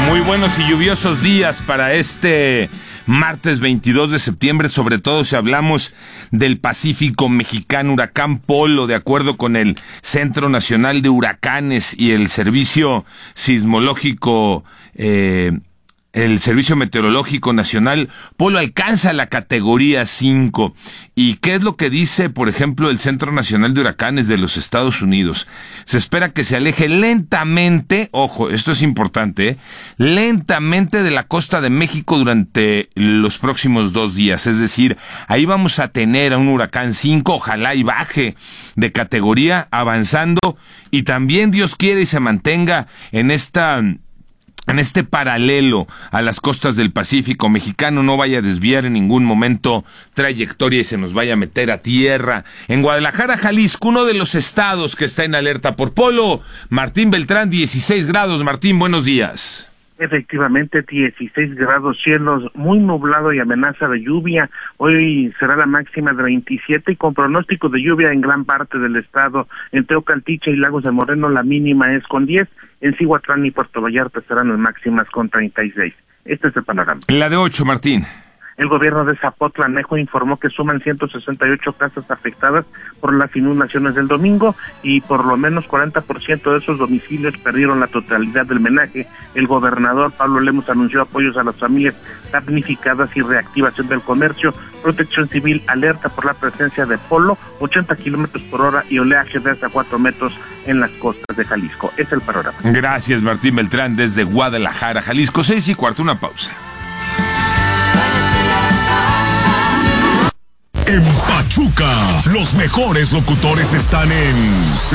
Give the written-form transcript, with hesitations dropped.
Muy buenos y lluviosos días para este martes 22 de septiembre, sobre todo si hablamos del Pacífico mexicano. Huracán Polo, de acuerdo con el Centro Nacional de Huracanes y el Servicio Sismológico, el Servicio Meteorológico Nacional, Polo alcanza la categoría 5. ¿Y qué es lo que dice, por ejemplo, el Centro Nacional de Huracanes de los Estados Unidos? Se espera que se aleje lentamente, ojo, esto es importante, lentamente de la costa de México durante los próximos 2 días. Es decir, ahí vamos a tener a un huracán 5, ojalá y baje de categoría, avanzando, y también Dios quiere y se mantenga en este paralelo a las costas del Pacífico mexicano, no vaya a desviar en ningún momento trayectoria y se nos vaya a meter a tierra. En Guadalajara, Jalisco, uno de los estados que está en alerta por Polo, Martín Beltrán, 16 grados. Martín, buenos días. Efectivamente, 16 grados, cielos muy nublado y amenaza de lluvia. Hoy será la máxima de 27 y con pronóstico de lluvia en gran parte del estado. En Teocaltiche y Lagos de Moreno la mínima es con 10. En Cihuatlán y Puerto Vallarta serán las máximas con 36. Este es el panorama. La de 8, Martín. El gobierno de Zapotlanejo informó que suman 168 casas afectadas por las inundaciones del domingo y por lo menos 40% de esos domicilios perdieron la totalidad del menaje. El gobernador Pablo Lemos anunció apoyos a las familias damnificadas y reactivación del comercio. Protección Civil alerta por la presencia de Polo, 80 kilómetros por hora y oleaje de hasta 4 metros en las costas de Jalisco. Es el panorama. Gracias, Martín Beltrán, desde Guadalajara, Jalisco. 6:15, una pausa. En Pachuca, los mejores locutores están en